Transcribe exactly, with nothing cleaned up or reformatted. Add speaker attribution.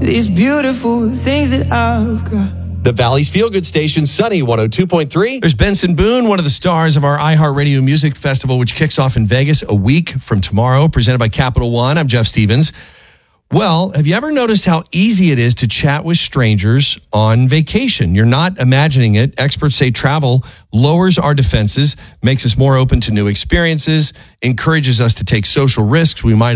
Speaker 1: these beautiful things that I've got.
Speaker 2: The Valley's Feel Good Station, Sunny one oh two point three.
Speaker 3: There's Benson Boone, one of the stars of our iHeartRadio Music Festival, which kicks off in Vegas a week from tomorrow, presented by Capital One. I'm Jeff Stevens. Well, have you ever noticed how easy it is to chat with strangers on vacation? You're not imagining it. Experts say travel lowers our defenses, makes us more open to new experiences, encourages us to take social risks we might